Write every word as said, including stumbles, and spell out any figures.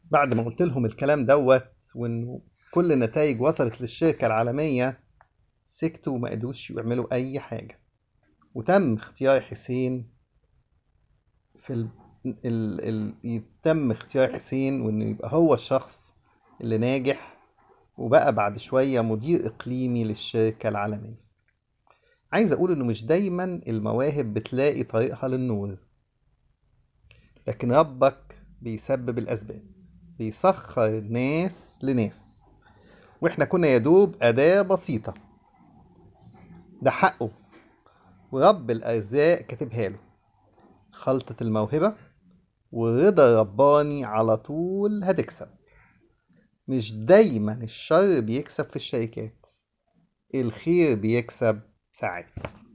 بعد ما قلت لهم الكلام دوت وانه كل النتائج وصلت للشركة العالمية، سكتوا وما قدروش يعملوا اي حاجة. وتم اختيار حسين في ال... ال... ال... يتم اختيار حسين وانه يبقى هو الشخص اللي ناجح، وبقى بعد شوية مدير اقليمي للشركة العالمية. عايز اقول انه مش دايما المواهب بتلاقي طريقها للنور، لكن ربك بيسبب الاسباب، بيسخر ناس لناس، واحنا كنا يدوب أداة بسيطة. ده حقه، ورب الأرزاق كاتبها له. خلطة الموهبة والرضا الرباني على طول هتكسب. مش دايما الشر بيكسب في الشركات، الخير بيكسب ساعات.